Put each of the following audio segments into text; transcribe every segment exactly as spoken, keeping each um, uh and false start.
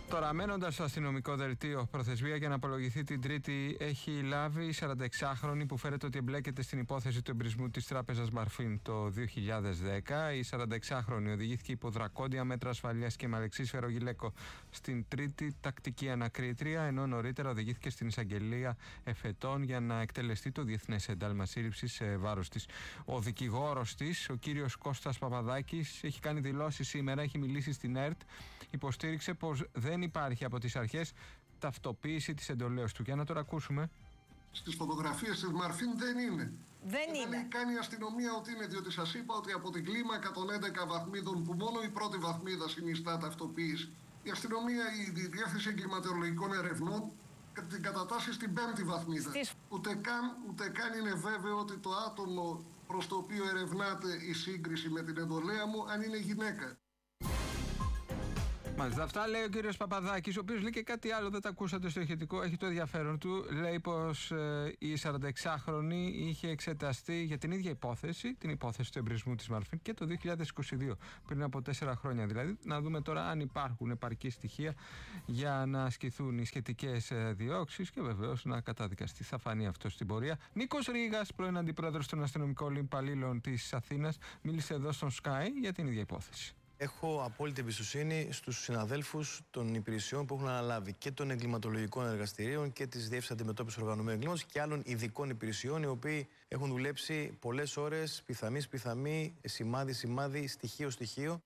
Τώρα, μένοντας στο αστυνομικό δελτίο, προθεσμία για να απολογηθεί την Τρίτη έχει λάβει η σαρανταεξάχρονη που φέρεται ότι εμπλέκεται στην υπόθεση του εμπρισμού της τράπεζας Μαρφίν το δύο χιλιάδες δέκα. Η σαρανταεξάχρονη οδηγήθηκε υπό δρακόντια μέτρα ασφαλείας και με Αλεξή Σφαιρογιλέκο στην Τρίτη τακτική ανακρίτρια, ενώ νωρίτερα οδηγήθηκε στην εισαγγελία εφετών για να εκτελεστεί το διεθνές ένταλμα σύλληψης σε βάρος της. Ο δικηγόρος της, ο κύριος Κώστας Παπαδάκης, έχει κάνει δηλώσεις σήμερα, έχει μιλήσει στην ΕΡΤ, υποστήριξε πως δεν δεν υπάρχει από τις αρχές ταυτοποίηση της εντολέως του. Για να τώρα ακούσουμε. Στις φωτογραφίες της Μαρφίν δεν είναι. Δεν είναι. Δεν κάνει η αστυνομία ότι είναι, διότι σας είπα ότι από την κλίμακα των έντεκα βαθμίδων που μόνο η πρώτη βαθμίδα συνιστά ταυτοποίηση, η αστυνομία, η Διεύθυνση Εγκληματολογικών Ερευνών την κατατάσσει στην πέμπτη βαθμίδα. Στις... Ούτε, καν, ούτε καν είναι βέβαιο ότι το άτομο προς το οποίο ερευνάται η σύγκριση με την εντολέα μου αν είναι γυναίκα. Μάλιστα, αυτά λέει ο κύριος Παπαδάκης, ο οποίος λέει και κάτι άλλο, δεν τα ακούσατε στο ηχητικό, έχει το ενδιαφέρον του. Λέει πως ε, η σαρανταεξάχρονη είχε εξεταστεί για την ίδια υπόθεση, την υπόθεση του εμπρισμού της Μαρφίν, και το δύο χιλιάδες είκοσι δύο, πριν από τέσσερα χρόνια δηλαδή. Να δούμε τώρα αν υπάρχουν επαρκή στοιχεία για να ασκηθούν οι σχετικές ε, διώξεις και βεβαίως να καταδικαστεί. Θα φανεί αυτό στην πορεία. Νίκος Ρήγας, πρώην αντιπρόεδρος των αστυνομικών υπαλλήλων της Αθήνας, μίλησε εδώ στον Sky για την ίδια υπόθεση. Έχω απόλυτη εμπιστοσύνη στους συναδέλφους των υπηρεσιών που έχουν αναλάβει και των εγκληματολογικών εργαστηρίων και της Διεύθυνσης Αντιμετώπισης Οργανωμένου Εγκλήματος και άλλων ειδικών υπηρεσιών, οι οποίοι έχουν δουλέψει πολλές ώρες, πιθαμή-πιθαμή, σημάδι-σημάδι, στοιχείο-στοιχείο.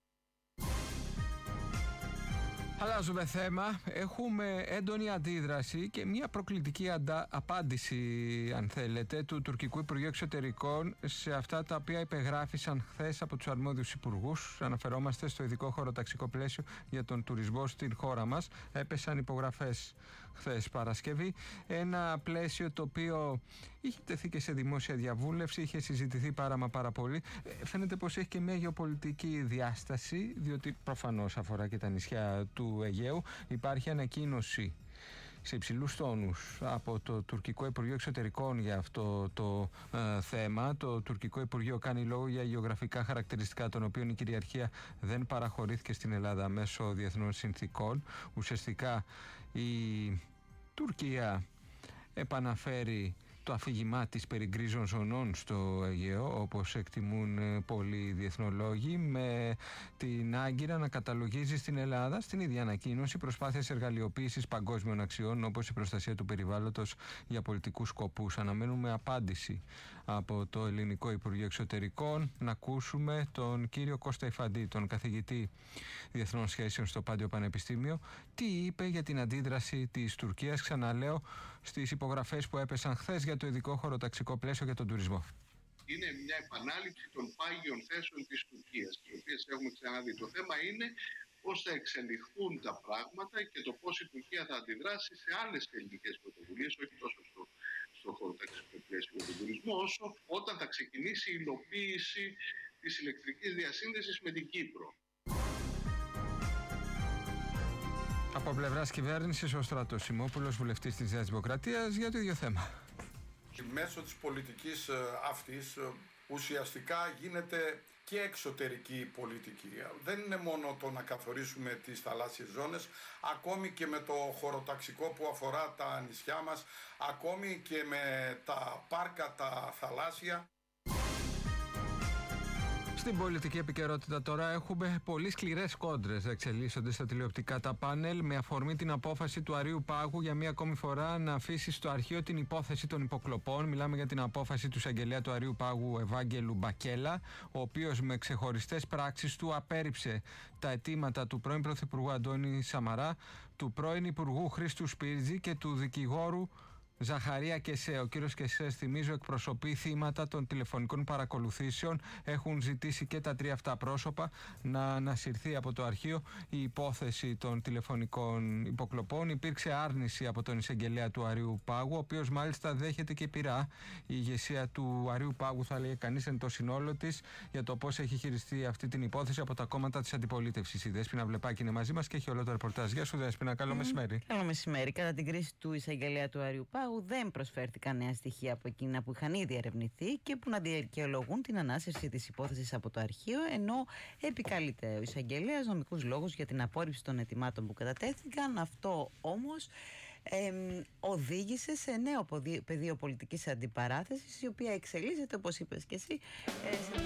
Αλλάζουμε θέμα. Έχουμε έντονη αντίδραση και μια προκλητική αντα... απάντηση, αν θέλετε, του τουρκικού Υπουργείου Εξωτερικών σε αυτά τα οποία υπεγράφησαν χθες από τους αρμόδιους υπουργούς. Αναφερόμαστε στο ειδικό χωροταξικό πλαίσιο για τον τουρισμό στην χώρα μας. Έπεσαν υπογραφές χθες Παρασκευή. Ένα πλαίσιο το οποίο είχε τεθεί και σε δημόσια διαβούλευση, είχε συζητηθεί πάρα μα πάρα πολύ. Φαίνεται πως έχει και μια γεωπολιτική διάσταση, διότι προφανώς αφορά και τα νησιά του Αιγαίου. Υπάρχει ανακοίνωση σε υψηλούς τόνους από το τουρκικό Υπουργείο Εξωτερικών για αυτό το ε, θέμα. Το τουρκικό Υπουργείο κάνει λόγο για γεωγραφικά χαρακτηριστικά των οποίων η κυριαρχία δεν παραχωρήθηκε στην Ελλάδα μέσω διεθνών συνθήκων. Ουσιαστικά η Τουρκία επαναφέρει το αφήγημά της περί γκρίζων ζωνών στο Αιγαίο, όπως εκτιμούν πολλοί διεθνολόγοι, με την Άγκυρα να καταλογίζει στην Ελλάδα, στην ίδια ανακοίνωση, προσπάθειες εργαλειοποίησης παγκόσμιων αξιών όπως η προστασία του περιβάλλοντος για πολιτικούς σκοπούς. Αναμένουμε απάντηση από το Ελληνικό Υπουργείο Εξωτερικών. Να ακούσουμε τον κύριο Κώστα Ιφαντή, τον καθηγητή Διεθνών Σχέσεων στο Πάντιο Πανεπιστήμιο, τι είπε για την αντίδραση της Τουρκίας, ξαναλέω, στις υπογραφές που έπεσαν χθες για το ειδικό χωροταξικό πλαίσιο για τον τουρισμό. Είναι μια επανάληψη των πάγιων θέσεων της Τουρκίας, τις οποίες έχουμε ξαναδεί. Το θέμα είναι πώς θα εξελιχθούν τα πράγματα και το πώς η Τουρκία θα αντιδράσει σε άλλες ελληνικές πρωτοβουλίες, όχι τόσο στο, στο χωροταξικό πλαίσιο για τον τουρισμό, όσο όταν θα ξεκινήσει η υλοποίηση της ηλεκτρικής διασύνδεσης με την Κύπρο. Από πλευράς κυβέρνησης, ο Στράτος Σιμόπουλος, βουλευτής της Νέας Δημοκρατίας, για το ίδιο θέμα. Μέσω της πολιτικής αυτής ουσιαστικά γίνεται και εξωτερική πολιτική. Δεν είναι μόνο το να καθορίσουμε τις θαλάσσιες ζώνες, ακόμη και με το χωροταξικό που αφορά τα νησιά μας, ακόμη και με τα πάρκα τα θαλάσσια. Στην πολιτική επικαιρότητα τώρα έχουμε πολύ σκληρές κόντρες να εξελίσσονται στα τηλεοπτικά τα πάνελ με αφορμή την απόφαση του Αρείου Πάγου για μία ακόμη φορά να αφήσει στο αρχείο την υπόθεση των υποκλοπών. Μιλάμε για την απόφαση του εισαγγελέα του Αρείου Πάγου Ευάγγελου Μπακέλα, ο οποίος με ξεχωριστές πράξεις του απέρριψε τα αιτήματα του πρώην Πρωθυπουργού Αντώνη Σαμαρά, του πρώην Υπουργού Χρήστου Σπίρτζη και του δικηγόρου Ζαχαρία Κεσέ. Ο κύριος Κεσέ, θυμίζω, εκπροσωπεί θύματα των τηλεφωνικών παρακολουθήσεων. Έχουν ζητήσει και τα τρία αυτά πρόσωπα να ανασυρθεί από το αρχείο η υπόθεση των τηλεφωνικών υποκλοπών. Υπήρξε άρνηση από τον εισαγγελέα του Αρείου Πάγου, ο οποίος μάλιστα δέχεται και πειρά. Η ηγεσία του Αρείου Πάγου, θα λέει κανείς, εν το συνόλο της, για το πώς έχει χειριστεί αυτή την υπόθεση από τα κόμματα της αντιπολίτευσης. Η Δέσποινα Βλεπάκη είναι μαζί μας και έχει όλο το ρεπορτάζ. Γεια σου, Δέσποινα, καλό mm, μεσημέρι. Καλό μεσημέρι. Κατά την κρίση του εισαγγελέα του Αρείου Πάγου, Νικολάου δεν προσφέρθηκαν νέα στοιχεία από εκείνα που είχαν ήδη ερευνηθεί και που να δικαιολογούν την ανάσυρση της υπόθεσης από το αρχείο, ενώ επικαλείται ο εισαγγελέας νομικούς λόγους για την απόρριψη των αιτημάτων που κατατέθηκαν. Αυτό όμως ε, οδήγησε σε νέο πεδίο πολιτικής αντιπαράθεσης, η οποία εξελίσσεται, όπως είπες και εσύ, ε, σε...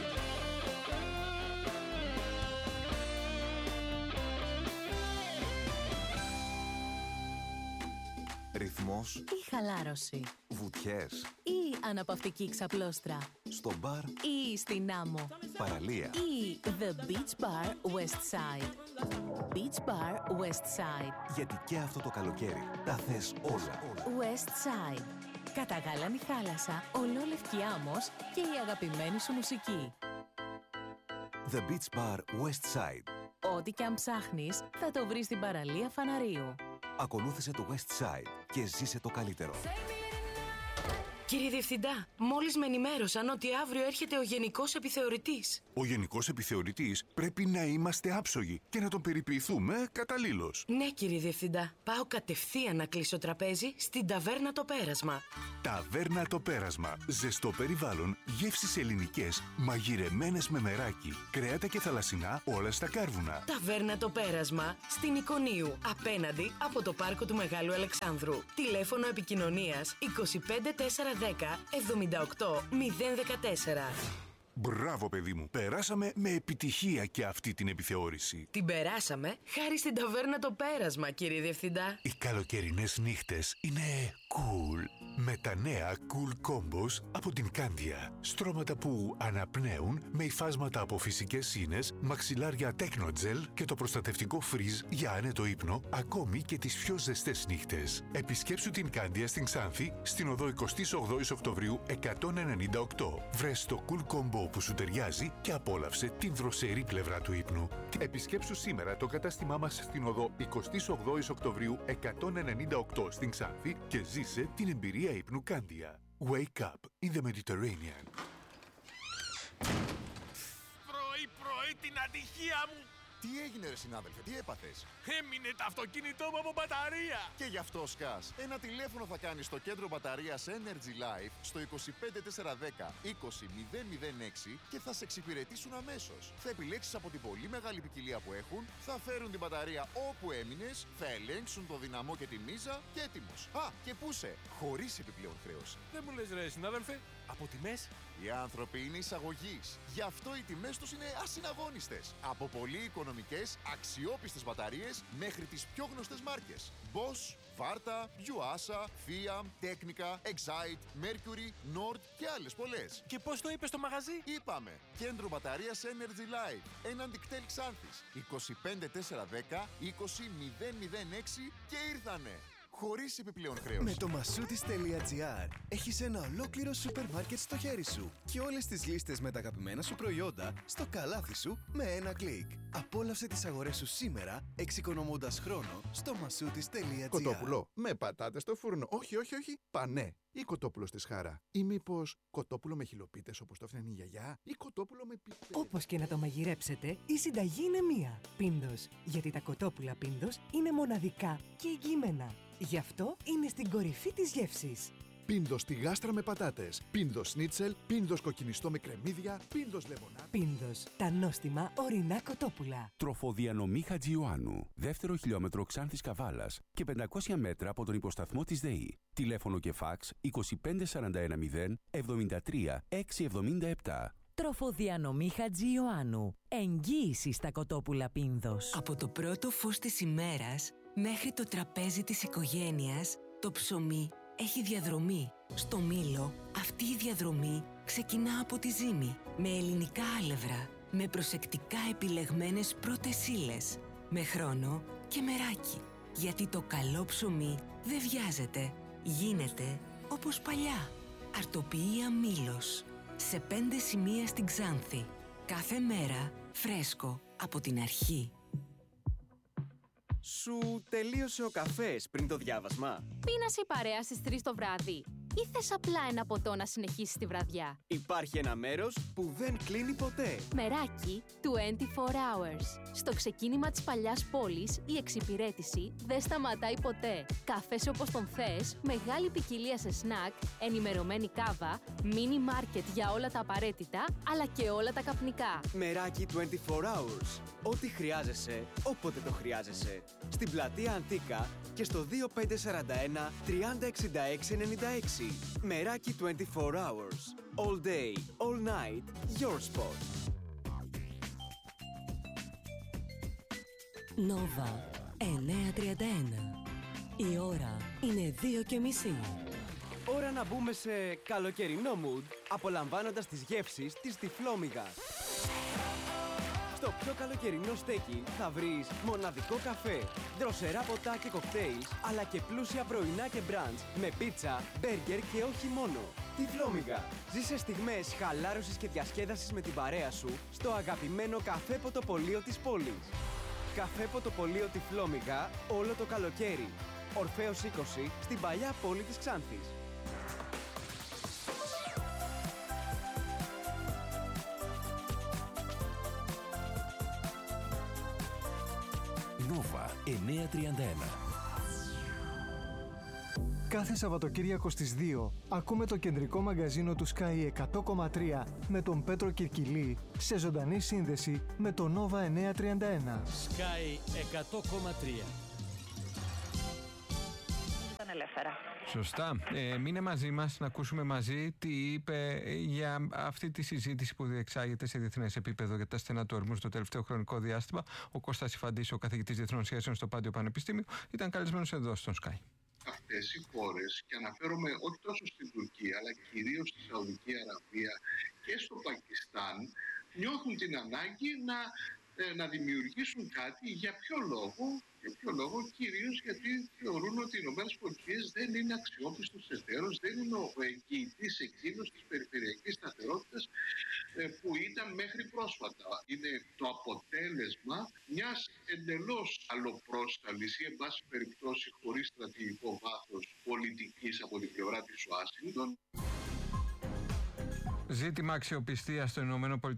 Ρυθμός ή χαλάρωση, βουτιές ή αναπαυτική ξαπλώστρα, στο μπαρ ή στην άμμο, παραλία ή The Beach Bar West Side. Beach Bar West Side. Γιατί και αυτό το καλοκαίρι τα θες όλα. West Side. Καταγάλανη θάλασσα, ολόλευκη άμμος και η αγαπημένη σου μουσική. The Beach Bar West Side. Ό,τι και αν ψάχνεις, θα το βρεις στην παραλία Φαναρίου. Ακολούθησε το West Side και ζήσε το καλύτερο. Κύριε Διευθυντά, μόλις με ενημέρωσαν ότι αύριο έρχεται ο Γενικός Επιθεωρητής. Ο Γενικός Επιθεωρητής πρέπει να είμαστε άψογοι και να τον περιποιηθούμε καταλήλως. Ναι, κύριε Διευθυντά. Πάω κατευθείαν να κλείσω τραπέζι στην Ταβέρνα Το Πέρασμα. Ταβέρνα Το Πέρασμα. Ζεστό περιβάλλον, γεύσεις ελληνικές, μαγειρεμένες με μεράκι, κρέατα και θαλασσινά όλα στα κάρβουνα. Ταβέρνα Το Πέρασμα στην Εικονίου, απέναντι από το πάρκο του Μεγάλου Αλεξάνδρου. Τηλέφωνο επικοινωνίας είκοσι πέντε τέσσερα δέκα εβδομήντα οκτώ μηδέν δεκατέσσερα. Μπράβο, παιδί μου. Περάσαμε με επιτυχία και αυτή την επιθεώρηση. Την περάσαμε χάρη στην Ταβέρνα Το Πέρασμα, κύριε Διευθυντά. Οι καλοκαιρινές νύχτες είναι cool. Με τα νέα Cool Combos από την Candia. Στρώματα που αναπνέουν με υφάσματα από φυσικές ίνες, μαξιλάρια Technogel και το προστατευτικό Freeze για άνετο ύπνο, ακόμη και τις πιο ζεστές νύχτες. Επισκέψου την Candia στην Ξάνθη, στην οδό εικοστή όγδοη Οκτωβρίου εκατόν ενενήντα οκτώ. Βρες το Cool Combo που σου ταιριάζει και απόλαυσε την δροσερή πλευρά του ύπνου. Επισκέψου σήμερα το κατάστημά μας στην οδό εικοστή όγδοη Οκτωβρίου εκατόν ενενήντα οκτώ στην Ξάνθη και ζήσε την εμπειρία ύπνου Candia. Wake up in the Mediterranean. Πρωί-πρωί την ατυχία μου! Τι έγινε, ρε συνάδελφε, τι έπαθες? Έμεινε το αυτοκίνητό μου από μπαταρία! Και γι' αυτό σκάς. Ένα τηλέφωνο θα κάνεις στο κέντρο μπαταρίας Energy Life στο είκοσι πέντε τέσσερα δέκα είκοσι μηδέν μηδέν έξι και θα σε εξυπηρετήσουν αμέσως. Θα επιλέξεις από την πολύ μεγάλη ποικιλία που έχουν, θα φέρουν την μπαταρία όπου έμεινες, θα ελέγξουν το δυναμό και τη μίζα και έτοιμος. Α, και πούσε, χωρίς επιπλέον χρέωση. Δεν μου λες, ρε συνάδελφε, από τιμές? Οι άνθρωποι είναι εισαγωγής. Γι' αυτό οι τιμές τους είναι ασυναγώνιστες. Από πολύ οικονομικές, αξιόπιστες μπαταρίες μέχρι τις πιο γνωστές μάρκες. Bosch, Varta, Yuasa, Fiat, Technica, Excite, Mercury, Nord και άλλες πολλές. Και πώς το είπες στο μαγαζί? Είπαμε, κέντρο μπαταρίας Energy Life, έναντι κτέλ Ξάνθης, είκοσι πέντε τέσσερα δέκα είκοσι μηδέν μηδέν έξι και ήρθανε. Χωρίς επιπλέον χρέωση. Με το μασούτις τελεία τζι άρ έχεις ένα ολόκληρο σούπερ μάρκετ στο χέρι σου και όλες τις λίστες με τα αγαπημένα σου προϊόντα στο καλάθι σου με ένα κλικ. Απόλαυσε τις αγορές σου σήμερα εξοικονομώντας χρόνο στο μασούτις τελεία τζι άρ. Κοτόπουλο με πατάτες στο φούρνο. Όχι, όχι, όχι. Πανέ. Ή κοτόπουλο στη σχάρα. Ή μήπως κοτόπουλο με χιλοπίτες όπως το έφτιαχνε η γιαγιά. Ή κοτόπουλο με πιπέρι. Όπως και να το μαγειρέψετε, η συνταγή είναι μία. Πίντος. Γιατί τα κοτόπουλα Πίντος είναι μοναδικά και εγγυημένα. Γι' αυτό είναι στην κορυφή της γεύσης. Πίντος στη γάστρα με πατάτες. Πίντος σνίτσελ. Πίντος κοκκινιστό με κρεμμύδια. Πίντος λεμονάδα. Πίντος. Τα νόστιμα ορεινά κοτόπουλα. Τροφοδιανομή Χατζιωάννου. Δεύτερο χιλιόμετρο Ξάνθης Καβάλας και πεντακόσια μέτρα από τον υποσταθμό της ΔΕΗ. Τηλέφωνο και φάξ είκοσι πέντε σαράντα ένα μηδέν εβδομήντα τρία εξακόσια εβδομήντα επτά. Τροφοδιανομή Χατζιωάννου. Εγγύηση στα κοτόπουλα Πίνδος. Από το πρώτο φως της ημέρας μέχρι το τραπέζι της οικογένειας, το ψωμί έχει διαδρομή. Στο Μήλο, αυτή η διαδρομή ξεκινά από τη ζύμη, με ελληνικά άλευρα, με προσεκτικά επιλεγμένες πρώτες ύλες, με χρόνο και μεράκι. Γιατί το καλό ψωμί δεν βιάζεται, γίνεται όπως παλιά. Αρτοποιία Μήλος, σε πέντε σημεία στην Ξάνθη. Κάθε μέρα φρέσκο από την αρχή. Σου τελείωσε ο καφές πριν το διάβασμα? Πίνασε η παρέα στις τρεις το βράδυ. ή θες απλά ένα ποτό να συνεχίσεις τη βραδιά? Υπάρχει ένα μέρος που δεν κλείνει ποτέ. Μεράκι είκοσι τέσσερις hours. Στο ξεκίνημα της παλιάς πόλης, η εξυπηρέτηση δεν σταματάει ποτέ. Καφές όπως τον θες, μεγάλη ποικιλία σε σνακ, ενημερωμένη κάβα, μίνι μάρκετ για όλα τα απαραίτητα, αλλά και όλα τα καπνικά. Μεράκι είκοσι τέσσερις hours. Ό,τι χρειάζεσαι, όποτε το χρειάζεσαι. Στην πλατεία Αντίκα και στο δύο πέντε τέσσερα ένα τριάντα εξήντα έξι ενενήντα έξι. Μεράκι είκοσι τέσσερις hours. All day, all night, your spot. Νόβα εννιακόσια τριάντα ένα. Η ώρα είναι δύο και μισή. Ώρα να μπούμε σε καλοκαιρινό mood, απολαμβάνοντας τις γεύσεις της Τυφλόμυγας. Στο πιο καλοκαιρινό στέκι θα βρεις μοναδικό καφέ, δροσερά ποτά και κοκτέιλ, αλλά και πλούσια πρωινά και μπραντς με πίτσα, μπέργκερ και όχι μόνο. Τυφλόμυγα. Ζήσε στιγμές χαλάρωσης και διασκέδασης με την παρέα σου στο αγαπημένο καφέ ποτοπολείο της πόλης. Καφέ ποτοπολείο Τυφλόμυγα όλο το καλοκαίρι. Ορφέως είκοσι στην παλιά πόλη της Ξάνθης. Νόβα εννιακόσια τριάντα ένα. Κάθε Σαββατοκύριακο στις δύο ακούμε το κεντρικό μαγκαζίνο του Sky εκατό κόμμα τρία με τον Πέτρο Κυρκυλή σε ζωντανή σύνδεση με το Νόβα εννιακόσια τριάντα ένα. Sky εκατό κόμμα τρία. Ελεύθερα. Σωστά. Ε, μείνε μαζί μας να ακούσουμε μαζί τι είπε για αυτή τη συζήτηση που διεξάγεται σε διεθνές επίπεδο για τα στενά του ορμού στο τελευταίο χρονικό διάστημα. Ο Κώστας Ιφαντής, ο καθηγητής διεθνών σχέσεων στο Πάντιο Πανεπιστήμιο, ήταν καλεσμένος εδώ στον Sky. Αυτές οι χώρες, και αναφέρομαι όχι τόσο στην Τουρκία, αλλά κυρίως στη Σαουδική Αραβία και στο Πακιστάν, νιώθουν την ανάγκη να, ε, να δημιουργήσουν κάτι. Για ποιο λόγο? Για ποιο λόγο? Κυρίως γιατί θεωρούν ότι οι ΗΠΑ δεν είναι αξιόπιστος εταίρος, δεν είναι ο εγγυητής εκείνος της περιφερειακής σταθερότητας ε, που ήταν μέχρι πρόσφατα. Είναι το αποτέλεσμα μιας εντελώς αλλοπρόσταλης ή εν πάση περιπτώσει χωρίς στρατηγικό βάθος πολιτικής από την πλευρά της Ουάσιγκτον. Ζήτημα αξιοπιστίας των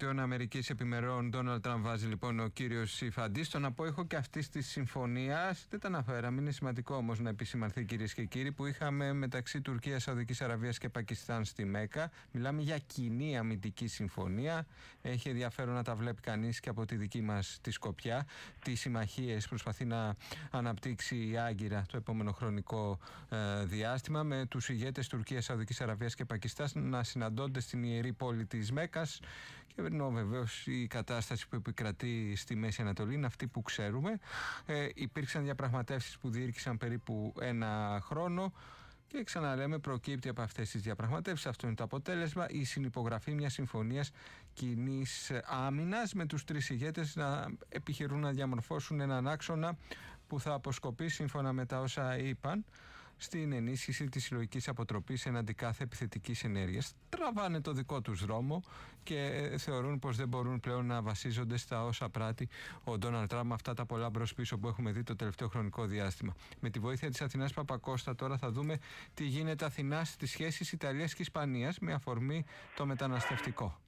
ΗΠΑ επιμερών Ντόναλντ Τραμπ βάζει λοιπόν ο κύριος Ιφαντής. Στον απόϊχο και αυτής της συμφωνίας, δεν τα αναφέραμε, είναι σημαντικό όμως να επισημανθεί, κυρίες και κύριοι, που είχαμε μεταξύ Τουρκίας, Σαουδικής Αραβίας και Πακιστάν στη Μέκα. Μιλάμε για κοινή αμυντική συμφωνία. Έχει ενδιαφέρον να τα βλέπει κανείς και από τη δική μας τη σκοπιά. Τι συμμαχίες προσπαθεί να αναπτύξει η Άγκυρα το επόμενο χρονικό ε, διάστημα, με τους ηγέτες Τουρκίας, Σαουδικής Αραβίας και Πακιστάν να συναντώνται στην ιερή πόλη της Μέκας, και ενώ βεβαίως η κατάσταση που επικρατεί στη Μέση Ανατολή είναι αυτή που ξέρουμε. Ε, υπήρξαν διαπραγματεύσεις που διήρκησαν περίπου ένα χρόνο και ξαναλέμε, προκύπτει από αυτές τις διαπραγματεύσεις, αυτό είναι το αποτέλεσμα, η συνυπογραφή μιας συμφωνίας κοινής άμυνας, με τους τρεις ηγέτες να επιχειρούν να διαμορφώσουν έναν άξονα που θα αποσκοπεί, σύμφωνα με τα όσα είπαν, στην ενίσχυση της συλλογικής αποτροπής εναντί κάθε επιθετικής ενέργειας. Τραβάνε το δικό τους δρόμο και θεωρούν πως δεν μπορούν πλέον να βασίζονται στα όσα πράττει ο Ντόναλντ Τραμπ με αυτά τα πολλά μπρος πίσω που έχουμε δει το τελευταίο χρονικό διάστημα. Με τη βοήθεια της Αθηνάς Παπακώστα τώρα θα δούμε τι γίνεται Αθηνά στις σχέσεις Ιταλίας και Ισπανίας με αφορμή το μεταναστευτικό.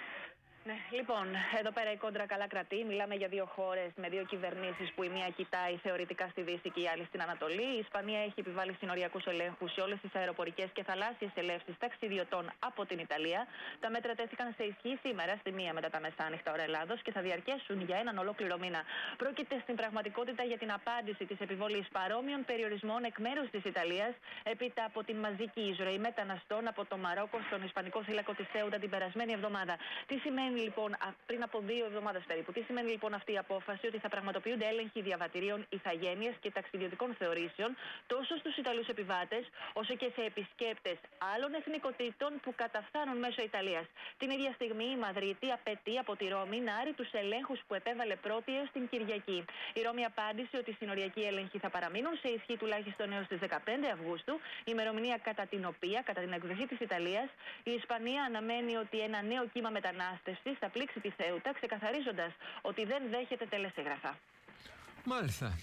Ναι, λοιπόν, εδώ πέρα η κόντρα καλά κρατεί. Μιλάμε για δύο χώρες με δύο κυβερνήσεις που η μία κοιτάει θεωρητικά στη Δύση και η άλλη στην Ανατολή. Η Ισπανία έχει επιβάλει συνοριακούς ελέγχους σε όλες τις αεροπορικές και θαλάσσιες ελεύσεις ταξιδιωτών από την Ιταλία. Τα μέτρα τέθηκαν σε ισχύ σήμερα στη μία μετά τα μεσάνυχτα ώρα Ελλάδος και θα διαρκέσουν για έναν ολόκληρο μήνα. Πρόκειται στην πραγματικότητα για την απάντηση της επιβολής παρόμοιων περιορισμών εκ μέρους της Ιταλίας έπειτα από την μαζική εισρωή μεταναστών από το Μαρόκο στον Ισπανικό θύλακο της Σέουτα την περασμένη εβδομάδα. Τι σημαίνει λοιπόν, πριν από δύο εβδομάδες περίπου, τι σημαίνει λοιπόν αυτή η απόφαση? Ότι θα πραγματοποιούνται έλεγχοι διαβατηρίων ηθαγένειας και ταξιδιωτικών θεωρήσεων τόσο στους Ιταλούς επιβάτες όσο και σε επισκέπτες άλλων εθνικοτήτων που καταφθάνουν μέσω Ιταλίας. Την ίδια στιγμή η Μαδρίτη απαιτεί από τη Ρώμη να άρει τους ελέγχους που επέβαλε πρώτη έως την Κυριακή. Η Ρώμη απάντησε ότι οι συνοριακοί έλεγχοι θα παραμείνουν σε ισχύ τουλάχιστον έως τις δεκαπέντε Αυγούστου, ημερομηνία κατά την οποία, κατά την εκδοχή της Ιταλίας, η Ισπανία αναμένει ότι ένα νέο κύμα μετανάστευσης θα πλήξει τη Σέουτα, ξεκαθαρίζοντας ότι δεν δέχεται τελεσίγραφα. Μάλιστα.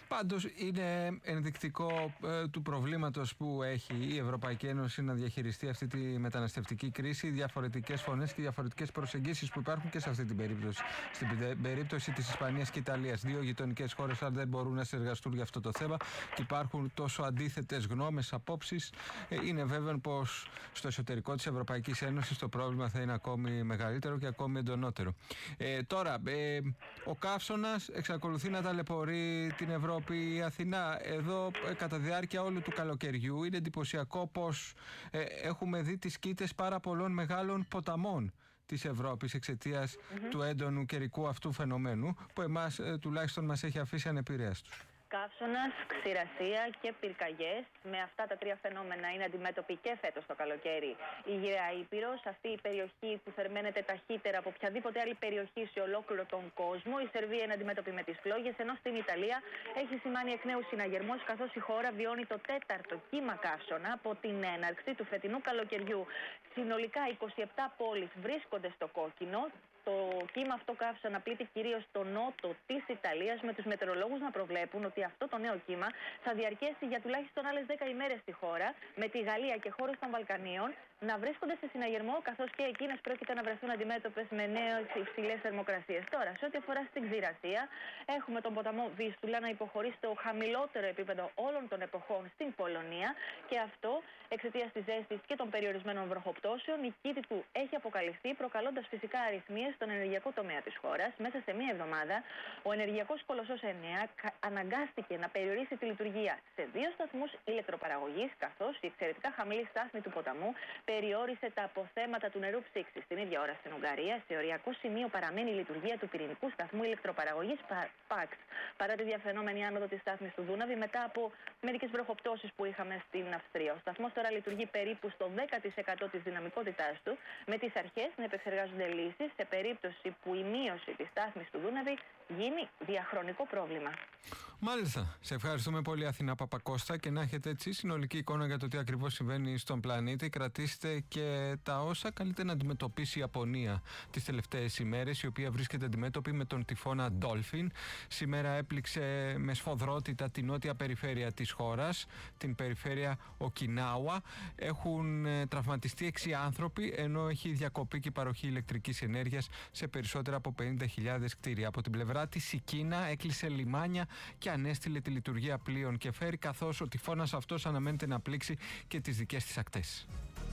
Πάντως είναι ενδεικτικό ε, του προβλήματος που έχει η Ευρωπαϊκή Ένωση να διαχειριστεί αυτή τη μεταναστευτική κρίση, διαφορετικές φωνές και διαφορετικές προσεγγίσεις που υπάρχουν και σε αυτή την περίπτωση. Στην περίπτωση της Ισπανίας και Ιταλίας, δύο γειτονικές χώρες αν δεν μπορούν να συνεργαστούν για αυτό το θέμα και υπάρχουν τόσο αντίθετες γνώμες, απόψεις, ε, είναι βέβαιο πως στο εσωτερικό της Ευρωπαϊκής Ένωσης το πρόβλημα θα είναι ακόμη μεγαλύτερο και ακόμη εντονότερο. Ε, τώρα, ε, ο καύσωνας εξακολουθεί να ταλαιπωρεί την Ευρώπη, η Αθηνά. Εδώ, ε, κατά διάρκεια όλου του καλοκαιριού, είναι εντυπωσιακό πως ε, έχουμε δει τις κοίτες πάρα πολλών μεγάλων ποταμών της Ευρώπης εξαιτίας mm-hmm. του έντονου καιρικού αυτού φαινομένου που εμάς ε, τουλάχιστον μας έχει αφήσει ανεπηρέαστους. Καύσωνας, ξηρασία και πυρκαγιές. Με αυτά τα τρία φαινόμενα είναι αντιμέτωπη και φέτος το καλοκαίρι η Γυραιά Ήπειρος, αυτή η περιοχή που θερμαίνεται ταχύτερα από οποιαδήποτε άλλη περιοχή σε ολόκληρο τον κόσμο. Η Σερβία είναι αντιμέτωπη με τις φλόγες, ενώ στην Ιταλία έχει σημάνει εκ νέου συναγερμός, καθώς η χώρα βιώνει το τέταρτο κύμα καύσωνα από την έναρξη του φετινού καλοκαιριού. Συνολικά είκοσι επτά πόλεις βρίσκονται στο κόκκινο. Το κύμα αυτό καύσωνα πλήττει κυρίως το νότο της Ιταλίας, με τους μετεωρολόγους να προβλέπουν ότι αυτό το νέο κύμα θα διαρκέσει για τουλάχιστον άλλες δέκα ημέρες στη χώρα, με τη Γαλλία και χώρες των Βαλκανίων να βρίσκονται σε συναγερμό, καθώς και εκείνες πρόκειται να βρεθούν αντιμέτωπες με νέες υψηλές θερμοκρασίες. Τώρα, σε ό,τι αφορά στην ξηρασία, έχουμε τον ποταμό Βίστουλα να υποχωρεί στο χαμηλότερο επίπεδο όλων των εποχών στην Πολωνία, και αυτό εξαιτίας της ζέστης και των περιορισμένων βροχοπτώσεων. Η κήτη του έχει αποκαλυφθεί, προκαλώντας φυσικά αριθμίες στον ενεργειακό τομέα της χώρας. Μέσα σε μία εβδομάδα, ο ενεργειακός κολοσσός εννέα αναγκάστηκε να περιορίσει τη λειτουργία σε δύο σταθμούς ηλεκτροπαραγωγής, καθώς η εξαιρετικά χαμηλή στάθμη του ποταμού περιόρισε τα αποθέματα του νερού ψήξης. Την ίδια ώρα στην Ουγγαρία, σε οριακό σημείο παραμένει η λειτουργία του πυρηνικού σταθμού ηλεκτροπαραγωγής Παξ, παρά τη διαφαινόμενη άνοδο της στάθμης του Δούναβη μετά από μερικές βροχοπτώσεις που είχαμε στην Αυστρία. Ο σταθμός τώρα λειτουργεί περίπου στο δέκα τοις εκατό της δυναμικότητάς του, με τις αρχές να επεξεργάζονται λύσεις σε περίπτωση που η μείωση της στάθμης του Δούναβη γίνει διαχρονικό πρόβλημα. Μάλιστα. Σε ευχαριστούμε πολύ, Αθηνά Παπακώστα, και να έχετε έτσι συνολική εικόνα για το τι ακριβώς συμβαίνει στον πλανήτη. Κρατήστε και τα όσα καλείται να αντιμετωπίσει η Ιαπωνία τις τελευταίες ημέρες, η οποία βρίσκεται αντιμέτωπη με τον τυφώνα Dolphin. Σήμερα έπληξε με σφοδρότητα την νότια περιφέρεια της χώρας, την περιφέρεια Οκινάουα. Έχουν ε, τραυματιστεί έξι άνθρωποι, ενώ έχει διακοπεί και η παροχή ηλεκτρικής ενέργειας σε περισσότερα από πενήντα χιλιάδες κτίρια. Από την πλευρά της, η Κίνα έκλεισε λιμάνια και ανέστηλε τη λειτουργία πλοίων και φέρει, καθώς ο τυφώνας αυτός αναμένεται να πλήξει και τις δικές της ακτές.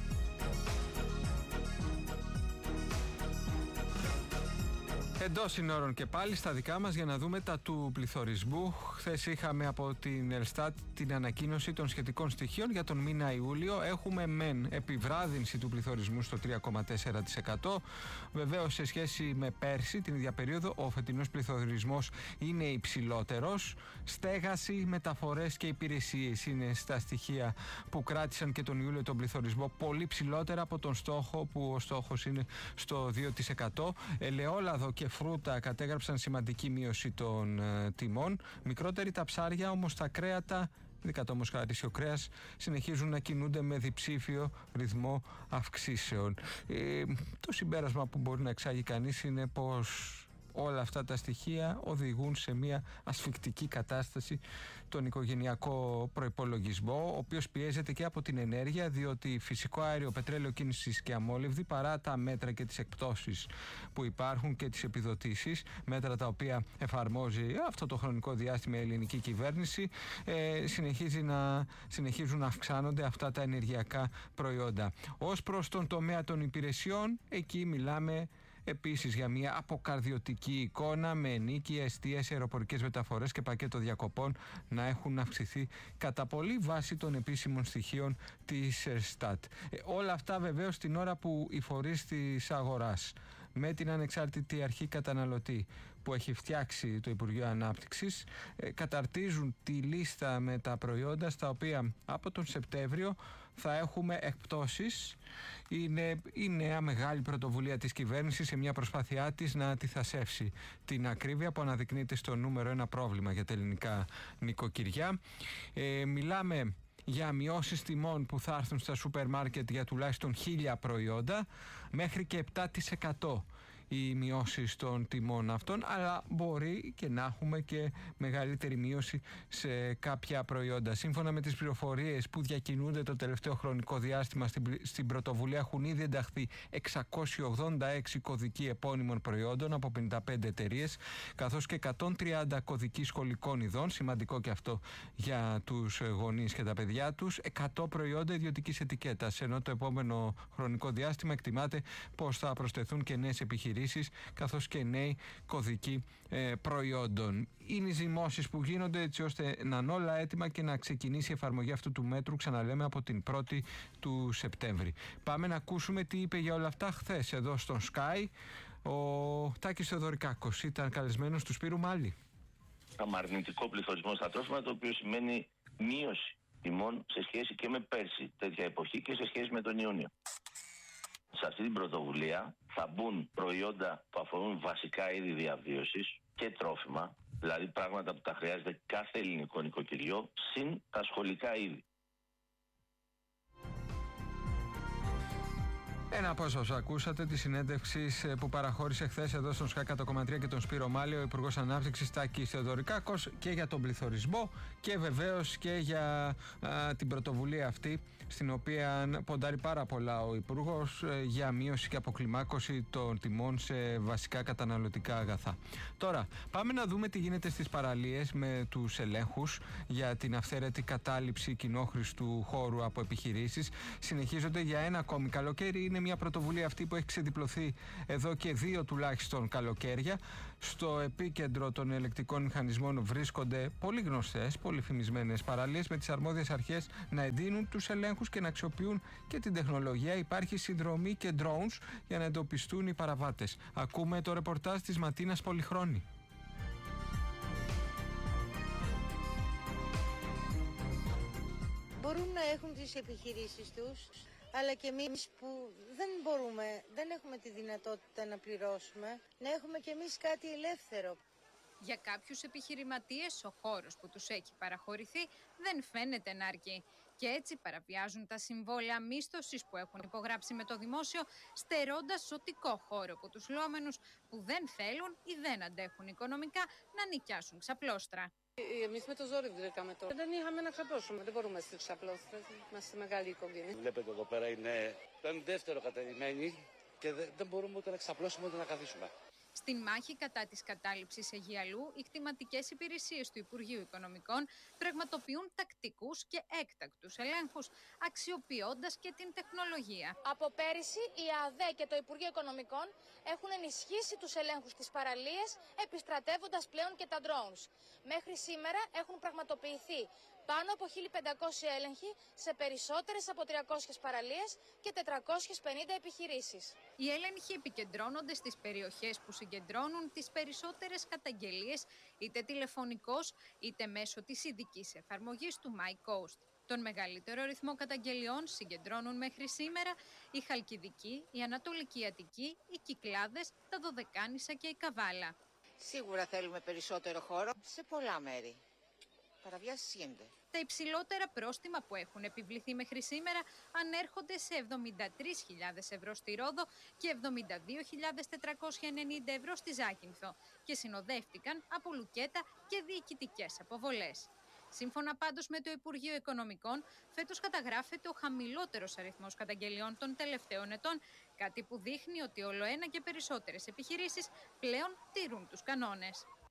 Εντός συνόρων και πάλι στα δικά μας για να δούμε τα του πληθωρισμού. Χθες είχαμε από την Ελστάτ την ανακοίνωση των σχετικών στοιχείων για τον μήνα Ιούλιο. Έχουμε μεν επιβράδυνση του πληθωρισμού στο τρία κόμμα τέσσερα τοις εκατό. Βεβαίως, σε σχέση με πέρσι την ίδια περίοδο, ο φετινός πληθωρισμός είναι υψηλότερος. Στέγαση, μεταφορές και υπηρεσίες είναι στα στοιχεία που κράτησαν και τον Ιούλιο τον πληθωρισμό πολύ ψηλότερα από τον στόχο, που ο στόχος είναι στο δύο τοις εκατό. Ελαιόλαδο και φρούτα κατέγραψαν σημαντική μείωση των ε, τιμών. Μικρότερη τα ψάρια, όμως τα κρέατα, ειδικά το μοσχαρίσιο κρέας, συνεχίζουν να κινούνται με διψήφιο ρυθμό αυξήσεων. Ε, το συμπέρασμα που μπορεί να εξάγει κανείς είναι πως όλα αυτά τα στοιχεία οδηγούν σε μια ασφικτική κατάσταση τον οικογενειακό προϋπολογισμό, ο οποίος πιέζεται και από την ενέργεια, διότι φυσικό αέριο, πετρέλαιο κίνησης και αμόλυβδη, παρά τα μέτρα και τις εκπτώσεις που υπάρχουν και τις επιδοτήσεις, μέτρα τα οποία εφαρμόζει αυτό το χρονικό διάστημα η ελληνική κυβέρνηση, ε, συνεχίζει να, συνεχίζουν να αυξάνονται αυτά τα ενεργειακά προϊόντα. Ως προς τον τομέα των υπηρεσιών, εκεί μιλάμε επίσης για μια αποκαρδιωτική εικόνα, με ενοίκια, εστίες, αεροπορικές μεταφορές και πακέτο διακοπών να έχουν αυξηθεί κατά πολύ βάσει των επίσημων στοιχείων της Ελστάτ. Ε, όλα αυτά βεβαίως την ώρα που οι φορείς της αγοράς, με την ανεξάρτητη αρχή καταναλωτή που έχει φτιάξει το Υπουργείο Ανάπτυξης, ε, καταρτίζουν τη λίστα με τα προϊόντα στα οποία από τον Σεπτέμβριο θα έχουμε εκπτώσεις. Είναι η νέα μεγάλη πρωτοβουλία της κυβέρνησης σε μια προσπάθειά της να αντιθασεύσει την ακρίβεια που αναδεικνύεται στο νούμερο ένα πρόβλημα για τα ελληνικά νοικοκυριά. Ε, μιλάμε για μειώσεις τιμών που θα έρθουν στα σούπερ μάρκετ για τουλάχιστον χίλια προϊόντα, μέχρι και επτά τοις εκατό. οι μειώσεις των τιμών αυτών, αλλά μπορεί και να έχουμε και μεγαλύτερη μείωση σε κάποια προϊόντα. Σύμφωνα με τις πληροφορίες που διακινούνται το τελευταίο χρονικό διάστημα, στην, στην πρωτοβουλία έχουν ήδη ενταχθεί εξακόσιοι ογδόντα έξι κωδικοί επώνυμων προϊόντων από πενήντα πέντε εταιρείες, καθώς και εκατόν τριάντα κωδικοί σχολικών ειδών, σημαντικό και αυτό για τους γονείς και τα παιδιά τους, εκατό προϊόντα ιδιωτικής ετικέτας, ενώ το επόμενο χρονικό διάστημα εκτιμάται πως θα προσθεθούν και νέες επιχειρήσεις, καθώς και νέοι κωδικοί ε, προϊόντων. Είναι οι ζυμώσεις που γίνονται έτσι ώστε να είναι όλα έτοιμα και να ξεκινήσει η εφαρμογή αυτού του μέτρου, ξαναλέμε, από την πρώτη του Σεπτέμβρη. Πάμε να ακούσουμε τι είπε για όλα αυτά χθες εδώ στον Sky ο Τάκης Θεοδωρικάκος. Ήταν καλεσμένος του Σπύρου Μάλη. Αρνητικό πληθωρισμό στα τρόφιμα, το οποίο σημαίνει μείωση τιμών σε σχέση και με πέρσι τέτοια εποχή και σε σχέση με τον Ιούνιο. Σε αυτή την πρωτοβουλία θα μπουν προϊόντα που αφορούν βασικά είδη διαβίωσης και τρόφιμα, δηλαδή πράγματα που τα χρειάζεται κάθε ελληνικό νοικοκυριό, συν τα σχολικά είδη. Ένα από όσους ακούσατε τη συνέντευξη που παραχώρησε χθες εδώ στον Sky εκατό κόμμα τρία και τον Σπύρο Μάλη ο Υπουργός Ανάπτυξης Τάκης Θεοδωρικάκος, και για τον πληθωρισμό και βεβαίως και για α, την πρωτοβουλία αυτή, στην οποία ποντάρει πάρα πολλά ο Υπουργός για μείωση και αποκλιμάκωση των τιμών σε βασικά καταναλωτικά αγαθά. Τώρα, πάμε να δούμε τι γίνεται στις παραλίες με τους ελέγχους για την αυθαίρετη κατάληψη κοινόχρηστου χώρου από επιχειρήσεις. Συνεχίζονται για ένα ακόμη καλοκαίρι. Είναι μια πρωτοβουλία αυτή που έχει ξεδιπλωθεί εδώ και δύο τουλάχιστον καλοκαίρια. Στο επίκεντρο των ελεκτικών μηχανισμών βρίσκονται πολύ γνωστές, πολύ φημισμένες παραλίες, με τις αρμόδιες αρχές να εντείνουν τους ελέγχους και να αξιοποιούν και την τεχνολογία. Υπάρχει συνδρομή και drones για να εντοπιστούν οι παραβάτες. Ακούμε το ρεπορτάζ της Ματίνας Πολυχρόνη. Μπορούν να έχουν τις επιχειρήσεις τους, αλλά και εμείς που δεν μπορούμε, δεν έχουμε τη δυνατότητα να πληρώσουμε, να έχουμε και εμείς κάτι ελεύθερο. Για κάποιους επιχειρηματίες ο χώρος που τους έχει παραχωρηθεί δεν φαίνεται να αρκεί και έτσι παραβιάζουν τα συμβόλαια μίσθωσης που έχουν υπογράψει με το δημόσιο, στερώντας ζωτικό χώρο από τους λόμενους που δεν θέλουν ή δεν αντέχουν οικονομικά να νοικιάσουν ξαπλώστρα. Εμείς με το ζόρι βρήκαμε τώρα. Δεν είχαμε να ξαπλώσουμε. Δεν μπορούμε στις ξαπλώστρες. Είμαστε μεγάλη οικογένεια. Βλέπετε εδώ πέρα είναι, είναι δεύτερο κατερημένη και δεν μπορούμε ούτε να ξαπλώσουμε ούτε να καθίσουμε. Στην μάχη κατά της κατάληψης Αιγιαλού, οι κτηματικές υπηρεσίες του Υπουργείου Οικονομικών πραγματοποιούν τακτικούς και έκτακτους ελέγχους, αξιοποιώντας και την τεχνολογία. Από πέρυσι, η ΑΔΕ και το Υπουργείο Οικονομικών έχουν ενισχύσει τους ελέγχους στις παραλίες, επιστρατεύοντας πλέον και τα drones. Μέχρι σήμερα έχουν πραγματοποιηθεί πάνω από χίλια πεντακόσιοι έλεγχοι σε περισσότερες από τριακόσιες παραλίες και τετρακόσιες πενήντα επιχειρήσεις. Οι έλεγχοι επικεντρώνονται στις περιοχές που συγκεντρώνουν τις περισσότερες καταγγελίες, είτε τηλεφωνικώς είτε μέσω της ειδικής εφαρμογής του MyCoast. Τον μεγαλύτερο ρυθμό καταγγελιών συγκεντρώνουν μέχρι σήμερα η Χαλκιδική, η Ανατολική Αττική, οι Κυκλάδες, τα Δωδεκάνησα και η Καβάλα. Σίγουρα θέλουμε περισσότερο χώρο σε πολλά μέρη. Παραβιάσεις γίνονται. Τα υψηλότερα πρόστιμα που έχουν επιβληθεί μέχρι σήμερα ανέρχονται σε εβδομήντα τρεις χιλιάδες ευρώ στη Ρόδο και εβδομήντα δύο χιλιάδες τετρακόσια ενενήντα ευρώ στη Ζάκυνθο και συνοδεύτηκαν από λουκέτα και διοικητικές αποβολές. Σύμφωνα πάντως με το Υπουργείο Οικονομικών, φέτος καταγράφεται ο χαμηλότερος αριθμός καταγγελιών των τελευταίων ετών, κάτι που δείχνει ότι ολοένα και περισσότερες επιχειρήσεις πλέον τηρούν τους κανόνες.